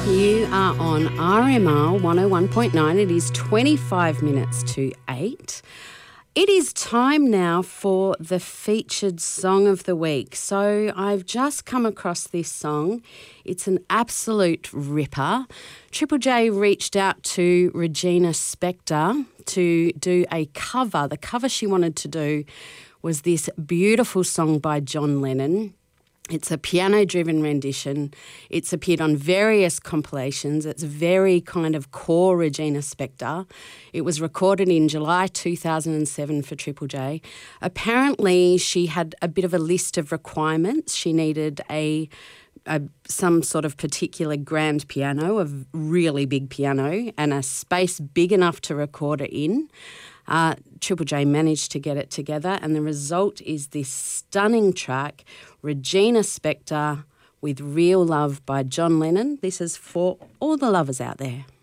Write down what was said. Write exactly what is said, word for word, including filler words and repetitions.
You are on R M R one oh one point nine. It is twenty-five minutes to eight. It is time now for the featured song of the week. So I've just come across this song. It's an absolute ripper. Triple J reached out to Regina Spektor to do a cover. The cover she wanted to do was this beautiful song by John Lennon. It's a piano-driven rendition. It's appeared on various compilations. It's very kind of core Regina Spektor. It was recorded in July two thousand seven for Triple J. Apparently, she had a bit of a list of requirements. She needed a, a some sort of particular grand piano, a really big piano, and a space big enough to record it in. Uh, Triple J managed to get it together, and the result is this stunning track, Regina Spektor with Real Love by John Lennon. This is for all the lovers out there.